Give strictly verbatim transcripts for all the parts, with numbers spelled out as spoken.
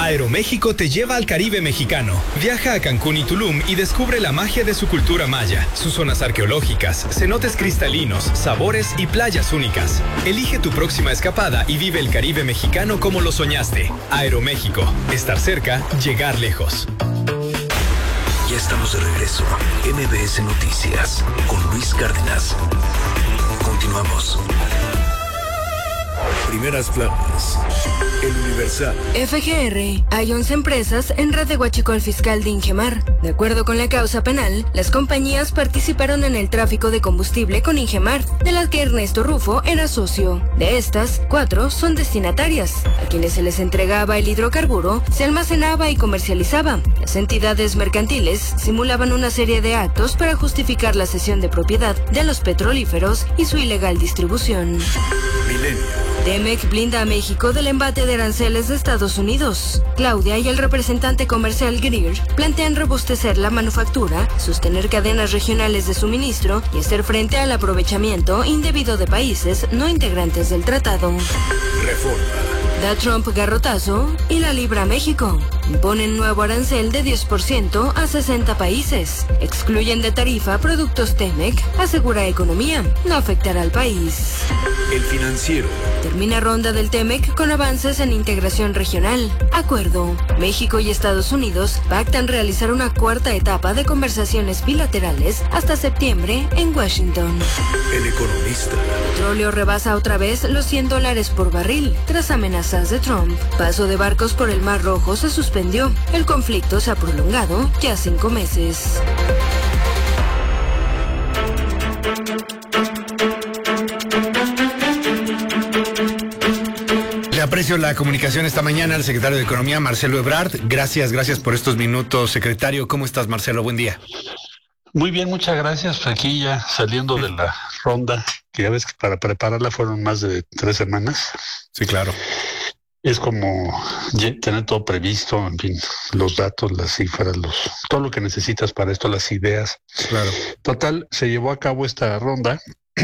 Aeroméxico te lleva al Caribe mexicano. Viaja a Cancún y Tulum y descubre la magia de su cultura maya, sus zonas arqueológicas, cenotes cristalinos, sabores y playas únicas. Elige tu próxima escapada y vive el Caribe mexicano como lo soñaste. Aeroméxico. Estar cerca, llegar lejos. Ya estamos de regreso. M B S Noticias con Luis Cárdenas. Continuamos. Primeras planas. El Universal. F G R. Hay once empresas en red de huachicol fiscal de Ingemar. De acuerdo con la causa penal, las compañías participaron en el tráfico de combustible con Ingemar, de las que Ernesto Rufo era socio. De estas, cuatro son destinatarias. A quienes se les entregaba el hidrocarburo, se almacenaba y comercializaba. Las entidades mercantiles simulaban una serie de actos para justificar la cesión de propiedad de los petrolíferos y su ilegal distribución. Milenio. Temec blinda a México del embate de aranceles de Estados Unidos. Claudia y el representante comercial Greer plantean robustecer la manufactura, sostener cadenas regionales de suministro y hacer frente al aprovechamiento indebido de países no integrantes del tratado. Reforma. Da Trump garrotazo y la libra a México. Imponen nuevo arancel de diez por ciento a sesenta países. Excluyen de tarifa productos Temec. Asegura economía. No afectará al país. El Financiero. Termina ronda del Temec con avances en integración regional. Acuerdo. México y Estados Unidos pactan realizar una cuarta etapa de conversaciones bilaterales hasta septiembre en Washington. El Economista. Petróleo rebasa otra vez los cien dólares por barril tras amenazas de Trump. Paso de barcos por el Mar Rojo se suspendió. El conflicto se ha prolongado ya cinco meses. Le aprecio la comunicación esta mañana al secretario de Economía, Marcelo Ebrard. Gracias, gracias por estos minutos, secretario. ¿Cómo estás, Marcelo? Buen día. Muy bien, muchas gracias. Aquí ya saliendo de la ronda, que ya ves que para prepararla fueron más de tres semanas. Sí, claro. Es como tener todo previsto, en fin, los datos, las cifras, los todo lo que necesitas para esto, las ideas. Claro. Total, se llevó a cabo esta ronda.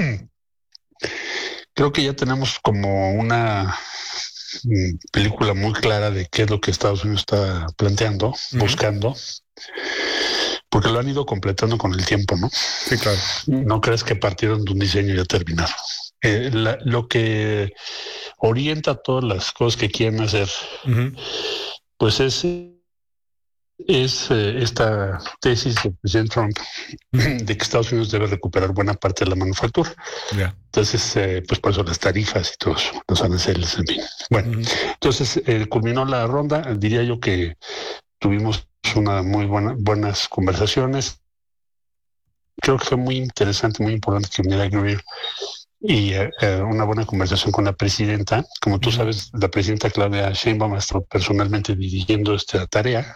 Creo que ya tenemos como una película muy clara de qué es lo que Estados Unidos está planteando, uh-huh. buscando, porque lo han ido completando con el tiempo, ¿no? Sí, claro. No crees que partieron de un diseño ya terminado. Eh, la, lo que orienta todas las cosas que quieren hacer, uh-huh. pues es, es eh, esta tesis del presidente Trump uh-huh. de que Estados Unidos debe recuperar buena parte de la manufactura. Yeah. Entonces, eh, pues por eso las tarifas y todos los aranceles, en fin. Bueno, uh-huh. entonces eh, culminó la ronda. Diría yo que tuvimos una muy buena, buenas conversaciones. Creo que fue muy interesante, muy importante que viniera Greer y eh, una buena conversación con la presidenta. Como tú sabes, la presidenta Claudia Sheinbaum ha estado personalmente dirigiendo esta tarea.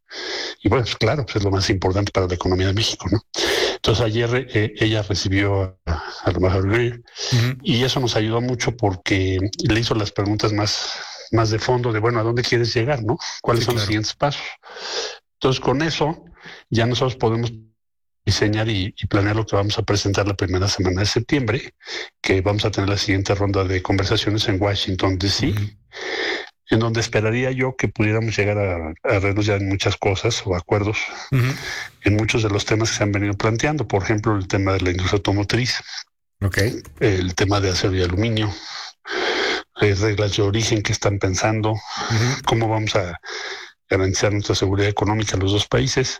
Y bueno, pues claro, pues es lo más importante para la economía de México, ¿no? Entonces ayer eh, ella recibió a, a la embajadora Greer uh-huh. y eso nos ayudó mucho porque le hizo las preguntas más, más de fondo de, bueno, ¿a dónde quieres llegar, no? ¿Cuáles sí, son claro. los siguientes pasos? Entonces con eso ya nosotros podemos diseñar y, y planear lo que vamos a presentar la primera semana de septiembre, que vamos a tener la siguiente ronda de conversaciones en Washington, D C, uh-huh. en donde esperaría yo que pudiéramos llegar a, a arreglos ya en muchas cosas o acuerdos uh-huh. en muchos de los temas que se han venido planteando. Por ejemplo, el tema de la industria automotriz, okay. el tema de acero y aluminio, eh, reglas de origen que están pensando, uh-huh. cómo vamos a garantizar nuestra seguridad económica en los dos países.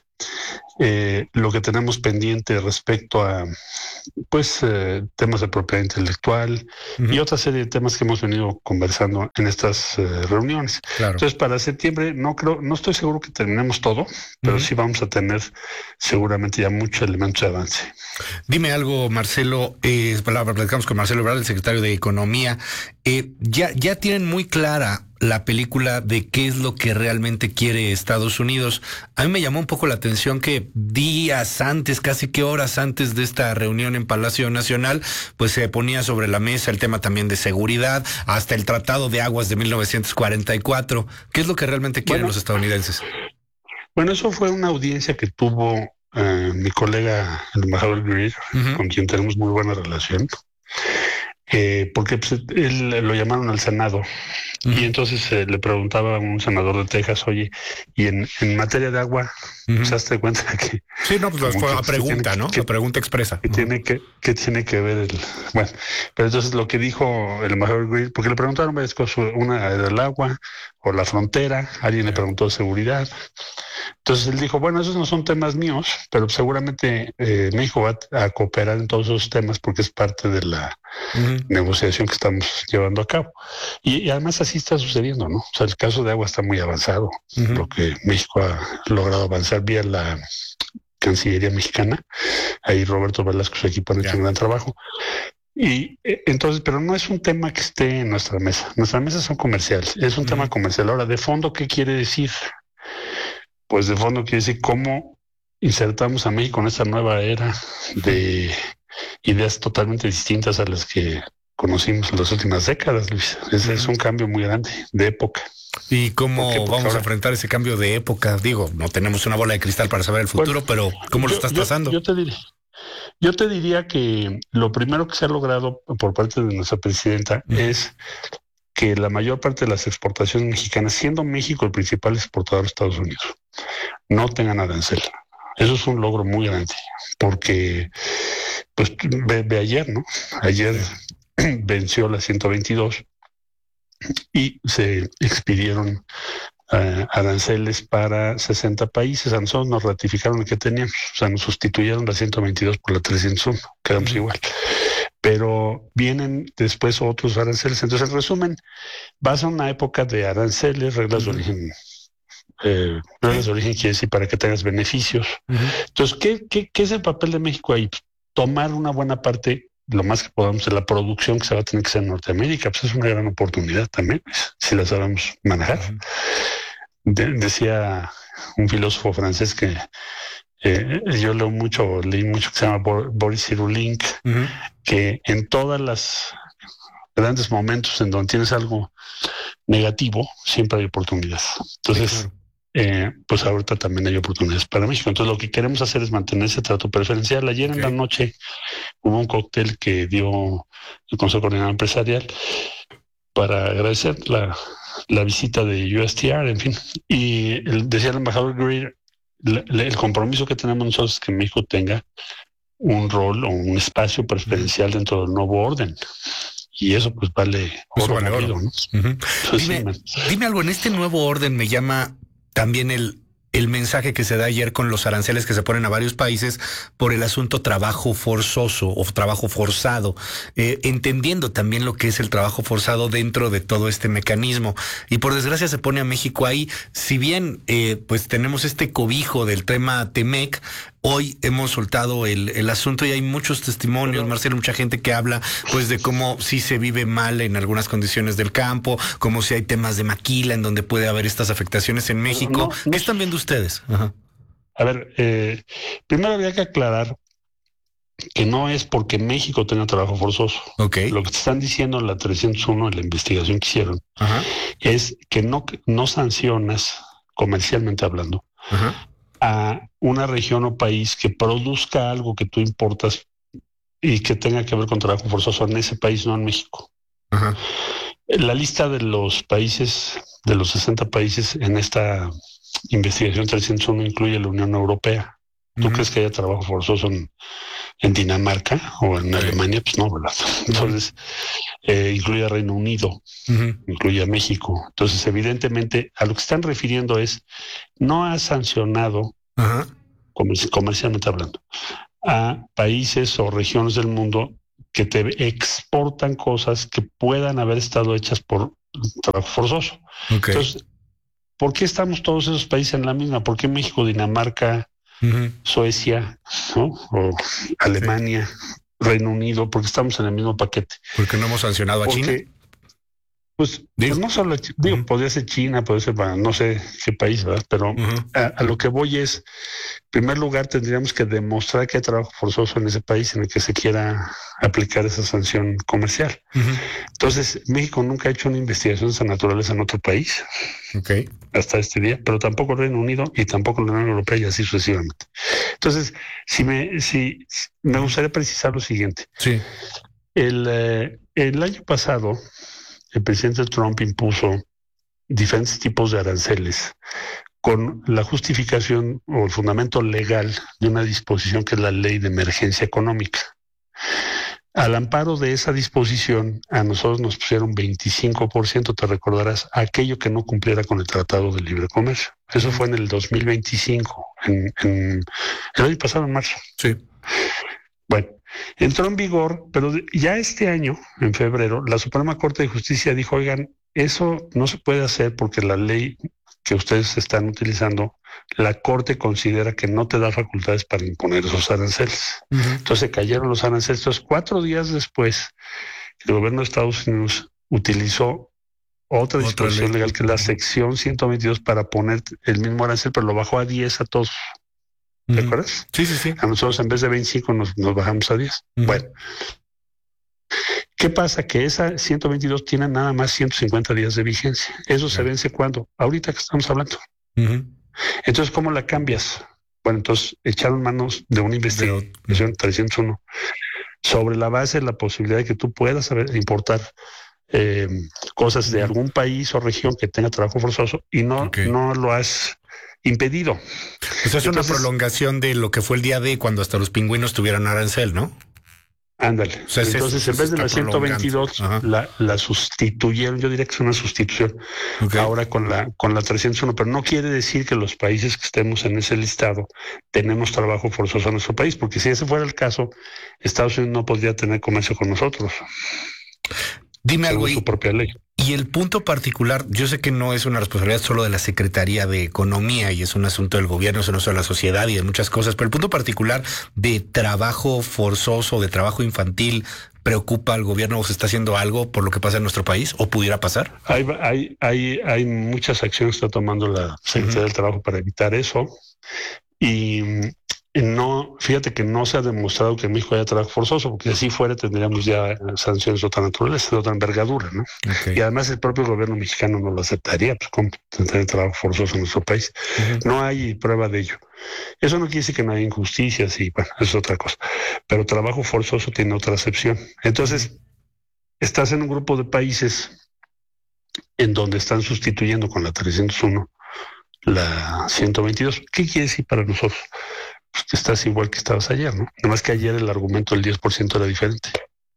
Eh, lo que tenemos pendiente respecto a pues eh, temas de propiedad intelectual uh-huh. y otra serie de temas que hemos venido conversando en estas eh, reuniones. Claro. Entonces, para septiembre no creo, no estoy seguro que terminemos todo, pero uh-huh. sí vamos a tener seguramente ya muchos elementos de avance. Dime algo, Marcelo, eh, platicamos con Marcelo Ebrard, el secretario de Economía. Eh, ya, ya tienen muy clara la película de qué es lo que realmente quiere Estados Unidos. A mí me llamó un poco la atención que días antes, casi que horas antes de esta reunión en Palacio Nacional, pues se ponía sobre la mesa el tema también de seguridad, hasta el Tratado de Aguas de mil novecientos cuarenta y cuatro. ¿Qué es lo que realmente quieren bueno, los estadounidenses? Bueno, eso fue una audiencia que tuvo eh, mi colega, el embajador Greer, uh-huh. con quien tenemos muy buena relación. eh, porque pues, él lo llamaron al Senado. Uh-huh. Y entonces eh, le preguntaba a un senador de Texas, oye, y en, en materia de agua, uh-huh. ¿se das cuenta que... Sí, no, pues fue la pregunta, ¿no? Que, la pregunta expresa. Que, uh-huh. tiene que, que tiene que ver el... Bueno, pero entonces lo que dijo el embajador Greer, porque le preguntaron varias cosas, una era el agua o la frontera, alguien uh-huh. le preguntó seguridad. Entonces él dijo, bueno, esos no son temas míos, pero seguramente eh, México va a cooperar en todos esos temas porque es parte de la uh-huh. negociación que estamos llevando a cabo. Y, y además así está sucediendo, ¿no? O sea, el caso de agua está muy avanzado, uh-huh. lo que México ha logrado avanzar vía la Cancillería mexicana. Ahí Roberto Velasco y su equipo han hecho yeah. un gran trabajo. Y eh, entonces, pero no es un tema que esté en nuestra mesa. Nuestras mesas son comerciales, es un uh-huh. tema comercial. Ahora, de fondo, ¿qué quiere decir? Pues de fondo quiere decir cómo insertamos a México en esta nueva era de ideas totalmente distintas a las que conocimos en las últimas décadas, Luis. Ese es un cambio muy grande de época. ¿Y cómo Porque, vamos ahora, a enfrentar ese cambio de época? Digo, no tenemos una bola de cristal para saber el futuro, bueno, pero ¿cómo yo, lo estás pasando? Yo, yo, te diría, yo te diría que lo primero que se ha logrado por parte de nuestra presidenta uh-huh. es que la mayor parte de las exportaciones mexicanas, siendo México el principal exportador de Estados Unidos, no tengan arancel. Eso es un logro muy grande, porque pues ve, ve ayer, ¿no? Ayer venció la ciento veintidós y se expidieron uh, aranceles para sesenta países. A nosotros nos ratificaron el que teníamos, o sea, nos sustituyeron la ciento veintidós por la trescientos uno, quedamos uh-huh. igual. Pero vienen después otros aranceles. Entonces, en resumen, vas a una época de aranceles, reglas uh-huh. de origen. Eh, reglas de origen quiere decir para que tengas beneficios. Uh-huh. Entonces, ¿qué, qué, ¿qué es el papel de México ahí? Pues, tomar una buena parte, lo más que podamos, de la producción que se va a tener que hacer en Norteamérica. Pues es una gran oportunidad también, pues, si la sabemos manejar. Uh-huh. De, decía un filósofo francés que Eh, yo leo mucho, leí mucho que se llama Boris Cyrulnik, uh-huh. que en todas las grandes momentos en donde tienes algo negativo, siempre hay oportunidades. Entonces, sí, claro. eh, pues ahorita también hay oportunidades para México. Entonces, lo que queremos hacer es mantener ese trato preferencial. Ayer okay. en la noche hubo un cóctel que dio el Consejo Coordinador Empresarial para agradecer la, la visita de U S T R, en fin. Y el, decía el embajador Greer, el compromiso que tenemos nosotros es que México tenga un rol o un espacio preferencial dentro del nuevo orden. Y eso pues vale oro, vale oro. ¿no? Uh-huh. Dime, dime algo, en este nuevo orden me llama también el, el mensaje que se da ayer con los aranceles que se ponen a varios países por el asunto trabajo forzoso o trabajo forzado, eh, entendiendo también lo que es el trabajo forzado dentro de todo este mecanismo. Y por desgracia se pone a México ahí, si bien eh, pues tenemos este cobijo del tema Temec. Hoy hemos soltado el, el asunto y hay muchos testimonios, Pero, Marcelo, mucha gente que habla pues de cómo sí se vive mal en algunas condiciones del campo, como si hay temas de maquila en donde puede haber estas afectaciones en México. No, no, ¿Qué están viendo ustedes? Ajá. A ver, eh, primero habría que aclarar que no es porque México tenga trabajo forzoso. Okay. Lo que te están diciendo en la trescientos uno, en la investigación que hicieron, Ajá. es que no, no sancionas, comercialmente hablando, Ajá. a una región o país que produzca algo que tú importas y que tenga que ver con trabajo forzoso en ese país, no en México. Ajá. La lista de los países, de los sesenta países en esta investigación trescientos uno incluye la Unión Europea. ¿Tú uh-huh. crees que haya trabajo forzoso en, en Dinamarca o en Alemania? Pues no, ¿verdad? Entonces, eh, incluye a Reino Unido, uh-huh. incluye a México. Entonces, evidentemente, a lo que están refiriendo es, no ha sancionado, uh-huh. comer- comercialmente hablando, a países o regiones del mundo que te exportan cosas que puedan haber estado hechas por trabajo forzoso. Okay. Entonces, ¿por qué estamos todos esos países en la misma? ¿Por qué México, Dinamarca, Uh-huh. Suecia, ¿no? O Alemania, sí. Reino Unido, porque estamos en el mismo paquete? Porque no hemos sancionado a porque, China. Pues, pues no solo, digo, uh-huh. podría ser China, podría ser, no sé qué país, ¿verdad? Pero uh-huh. a, a lo que voy es, en primer lugar, tendríamos que demostrar que hay trabajo forzoso en ese país en el que se quiera aplicar esa sanción comercial. Uh-huh. Entonces, México nunca ha hecho una investigación de esa naturaleza en otro país. Okay. Hasta este día, pero tampoco el Reino Unido y tampoco la Unión Europea y así sucesivamente. Entonces, si me, si, si me gustaría precisar lo siguiente. Sí. El, eh, el año pasado, el presidente Trump impuso diferentes tipos de aranceles con la justificación o el fundamento legal de una disposición que es la Ley de Emergencia Económica. Al amparo de esa disposición, a nosotros nos pusieron veinticinco por ciento, te recordarás, aquello que no cumpliera con el Tratado de Libre Comercio. Eso fue en el dos mil veinticinco, en, en el año pasado, en marzo. Sí. Bueno, entró en vigor, pero ya este año, en febrero, la Suprema Corte de Justicia dijo, oigan, eso no se puede hacer porque la ley que ustedes están utilizando, la Corte considera que no te da facultades para imponer esos aranceles. Uh-huh. Entonces cayeron los aranceles. Entonces, cuatro días después, el gobierno de Estados Unidos utilizó otra disposición legal, que es la sección ciento veintidós, para poner el mismo arancel, pero lo bajó a diez a todos. ¿Te uh-huh. acuerdas? Sí, sí, sí. A nosotros en vez de veinticinco nos, nos bajamos a diez. Uh-huh. Bueno. ¿Qué pasa? Que esa ciento veintidós tiene nada más ciento cincuenta días de vigencia. ¿Eso se vence cuándo? Ahorita que estamos hablando. Uh-huh. Entonces, ¿cómo la cambias? Bueno, entonces echaron manos de una investigación trescientos uno sobre la base de la posibilidad de que tú puedas saber, importar eh, cosas de algún país o región que tenga trabajo forzoso y no, okay. no lo has impedido. Eso es entonces, una prolongación de lo que fue el día D cuando hasta los pingüinos tuvieron arancel, ¿no? Ándale. O sea, entonces, eso, en vez de la ciento veintidós, la, la sustituyeron, yo diría que es una sustitución, okay. ahora con la con la trescientos uno, pero no quiere decir que los países que estemos en ese listado tenemos trabajo forzoso en nuestro país, porque si ese fuera el caso, Estados Unidos no podría tener comercio con nosotros. Dime algo. Su propia ley. Y el punto particular, yo sé que no es una responsabilidad solo de la Secretaría de Economía y es un asunto del gobierno, es un asunto de la sociedad y de muchas cosas, pero el punto particular de trabajo forzoso, de trabajo infantil, ¿preocupa al gobierno o se está haciendo algo por lo que pasa en nuestro país o pudiera pasar? Hay, hay, hay, hay muchas acciones que está tomando la Secretaría uh-huh. del Trabajo para evitar eso y... No, fíjate que no se ha demostrado que en México haya trabajo forzoso, porque si así fuera tendríamos ya sanciones de otra naturaleza, de otra envergadura, ¿no? Okay. Y además el propio gobierno mexicano no lo aceptaría, pues cómo tener trabajo forzoso en nuestro país. Uh-huh. No hay prueba de ello. Eso no quiere decir que no haya injusticias y bueno, eso es otra cosa. Pero trabajo forzoso tiene otra acepción. Entonces, estás en un grupo de países en donde están sustituyendo con la trescientos uno la ciento veintidós. ¿Qué quiere decir para nosotros? Pues que estás igual que estabas ayer, ¿no? Nada más que ayer el argumento del diez por ciento era diferente.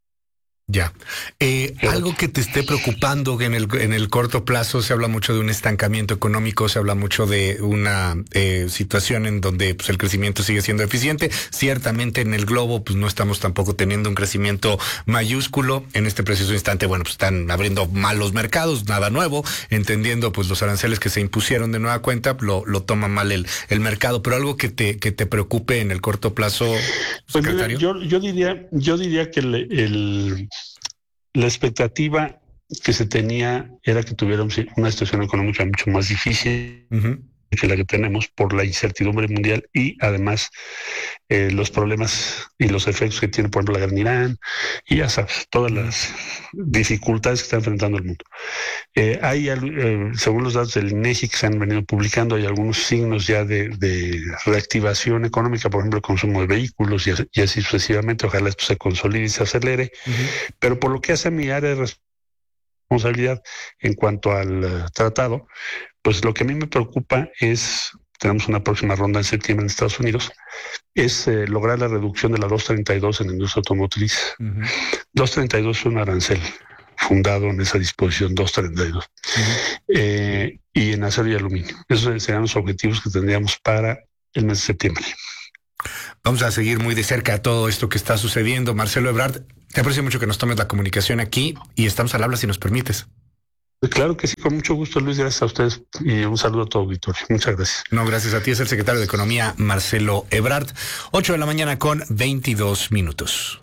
Ya. Eh, algo que te esté preocupando en el, en el corto plazo, se habla mucho de un estancamiento económico, se habla mucho de una eh, situación en donde pues, el crecimiento sigue siendo eficiente. Ciertamente en el globo pues no estamos tampoco teniendo un crecimiento mayúsculo. En este preciso instante, bueno, pues están abriendo mal los mercados, nada nuevo, entendiendo pues los aranceles que se impusieron de nueva cuenta, lo, lo toma mal el, el mercado. Pero algo que te, que te preocupe en el corto plazo, pues mira, yo, yo diría, yo diría que el, el la expectativa que se tenía era que tuviéramos una situación económica mucho más difícil uh-huh. que la que tenemos por la incertidumbre mundial y además eh, los problemas y los efectos que tiene, por ejemplo, la guerra en Irán y ya sabes, todas las dificultades que está enfrentando el mundo. Eh, hay, eh, según los datos del INEGI que se han venido publicando, hay algunos signos ya de, de reactivación económica, por ejemplo, el consumo de vehículos y, y así sucesivamente. Ojalá esto se consolide y se acelere. Uh-huh. Pero por lo que hace a mi área de responsabilidad en cuanto al uh, tratado, pues lo que a mí me preocupa es, tenemos una próxima ronda en septiembre en Estados Unidos, es eh, lograr la reducción de la doscientos treinta y dos en la industria automotriz. Uh-huh. doscientos treinta y dos es un arancel fundado en esa disposición doscientos treinta y dos. Uh-huh. Eh, y en acero y aluminio. Esos serían los objetivos que tendríamos para el mes de septiembre. Vamos a seguir muy de cerca todo esto que está sucediendo. Marcelo Ebrard, te aprecio mucho que nos tomes la comunicación aquí y estamos al habla si nos permites. Claro que sí, con mucho gusto, Luis, gracias a ustedes y un saludo a todo auditorio. Muchas gracias. No, gracias a ti, es el secretario de Economía, Marcelo Ebrard. ocho de la mañana con veintidós minutos.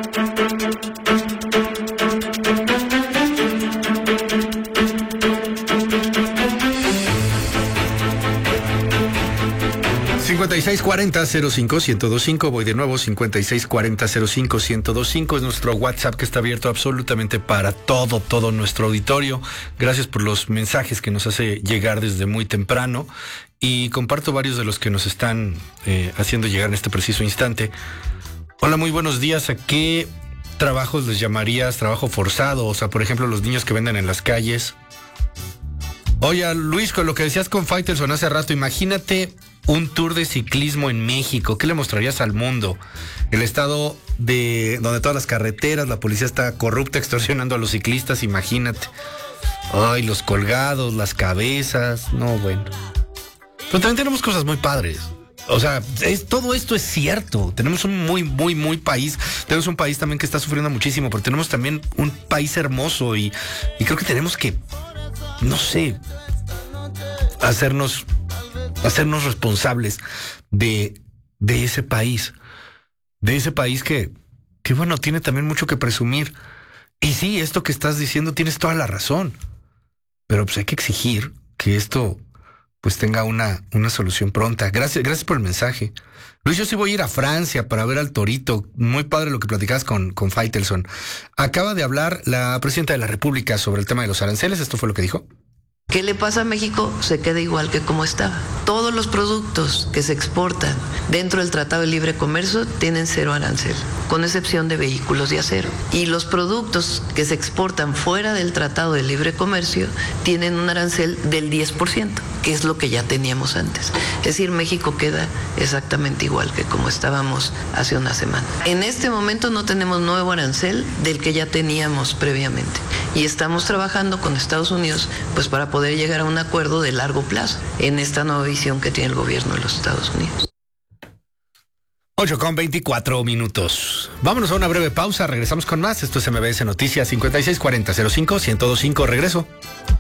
cincuenta y seis cuarenta cero cinco ciento veinticinco, voy de nuevo, cincuenta y seis cuarenta cero cinco ciento veinticinco es nuestro WhatsApp que está abierto absolutamente para todo, todo nuestro auditorio. Gracias por los mensajes que nos hace llegar desde muy temprano y comparto varios de los que nos están eh, haciendo llegar en este preciso instante. Hola, muy buenos días. ¿A qué trabajos les llamarías trabajo forzado? O sea, por ejemplo, los niños que venden en las calles. Oye, Luis, con lo que decías con Faitelson hace rato, imagínate un tour de ciclismo en México. ¿Qué le mostrarías al mundo? El estado de donde todas las carreteras, la policía está corrupta, extorsionando a los ciclistas, imagínate. Ay, los colgados, las cabezas, no, bueno. Pero también tenemos cosas muy padres. O sea, es, todo esto es cierto. Tenemos un muy, muy, muy país. Tenemos un país también que está sufriendo muchísimo, pero tenemos también un país hermoso y, y creo que tenemos que, no sé, hacernos, hacernos responsables de, de ese país. De ese país que, que, bueno, tiene también mucho que presumir. Y sí, esto que estás diciendo tienes toda la razón. Pero pues hay que exigir que esto pues tenga una, una solución pronta. Gracias, gracias por el mensaje. Luis, yo sí voy a ir a Francia para ver al Torito. Muy padre lo que platicabas con, con Faitelson. Acaba de hablar la presidenta de la República sobre el tema de los aranceles. Esto fue lo que dijo. ¿Qué le pasa a México? Se queda igual que como estaba. Todos los productos que se exportan dentro del Tratado de Libre Comercio tienen cero arancel, con excepción de vehículos de acero. Y los productos que se exportan fuera del Tratado de Libre Comercio tienen un arancel del diez por ciento, que es lo que ya teníamos antes. Es decir, México queda exactamente igual que como estábamos hace una semana. En este momento no tenemos nuevo arancel del que ya teníamos previamente. Y estamos trabajando con Estados Unidos pues para poder llegar a un acuerdo de largo plazo en esta nueva visión que tiene el gobierno de los Estados Unidos. ocho con veinticuatro minutos. Vámonos a una breve pausa, regresamos con más. Esto es M B S Noticias cincuenta y seis cuarenta cero cinco uno cero dos cinco. Regreso.